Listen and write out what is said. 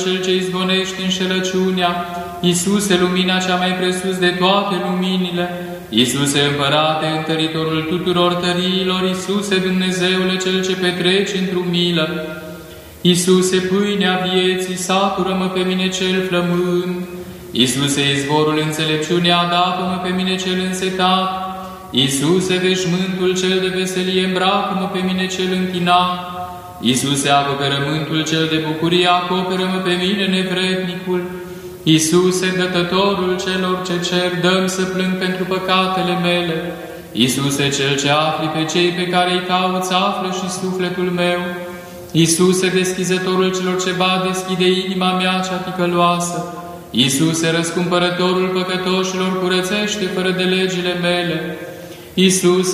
Cel ce izgonești înșelăciunea, Iisuse, lumina cea mai presus de toate luminile, Iisuse, Împărate, întăritorul tuturor tăriilor, Iisuse, Dumnezeule, Cel ce petreci într-o milă, Iisuse, pâinea vieții, satură-mă pe mine cel flămând, Iisuse, izvorul înțelepciunii, adapă-mă pe mine cel însetat, Iisuse, veșmântul cel de veselie, îmbracă-mă pe mine cel închinat, Iisuse, acoperământul cel de bucurie, acoperă-mă pe mine nevrednicul, Iisuse, dătătorul celor ce cer, dă-mi să plâng pentru păcatele mele, Iisuse, Cel ce afli pe cei pe care îi cauți, află și sufletul meu, Iisuse, deschizătorul celor ce bat, deschide inima mea cea ticăloasă, Iisuse, răscumpărătorul păcătoșilor, curățește fără de legile mele, Iisuse,